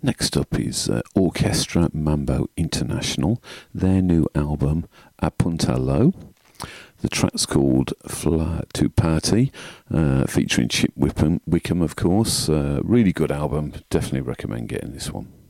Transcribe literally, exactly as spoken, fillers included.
Next up is uh, Orchestra Mambo International, their new album, Apuntalo. The track's called Fly to Party, uh, featuring Chip Wickham, Wickham of course. Uh, really good album, definitely recommend getting this one.